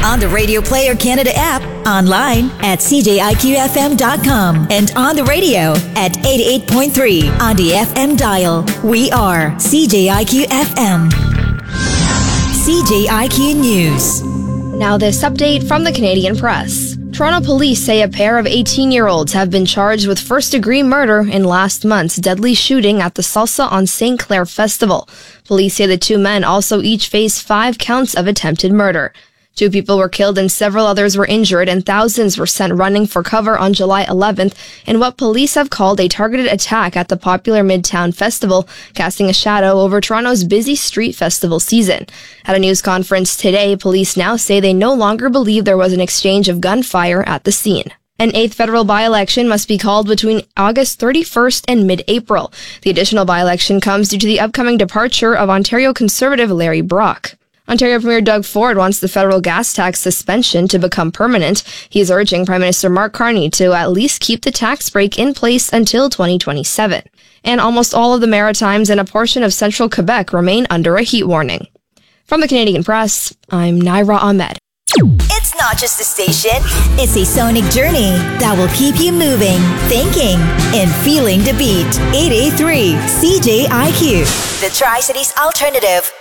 On the Radio Player Canada app, online at cjiqfm.com, and on the radio at 88.3 on the FM dial. We are CJIQ FM. CJIQ News. Now this update from the Canadian Press. Toronto police say a pair of 18-year-olds have been charged with first-degree murder in last month's deadly shooting at the Salsa on St. Clair Festival. Police say the two men also each face 5 counts of attempted murder. 2 people were killed and several others were injured, and thousands were sent running for cover on July 11th in what police have called a targeted attack at the popular Midtown Festival, casting a shadow over Toronto's busy street festival season. At a news conference today, police now say they no longer believe there was an exchange of gunfire at the scene. An 8th federal by-election must be called between August 31st and mid-April. The additional by-election comes due to the upcoming departure of Ontario Conservative Larry Brock. Ontario Premier Doug Ford wants the federal gas tax suspension to become permanent. He is urging Prime Minister Mark Carney to at least keep the tax break in place until 2027. And almost all of the Maritimes and a portion of central Quebec remain under a heat warning. From the Canadian Press, I'm Naira Ahmed. It's not just a station, it's a sonic journey that will keep you moving, thinking, and feeling the beat. 883 CJIQ, the Tri-Cities Alternative.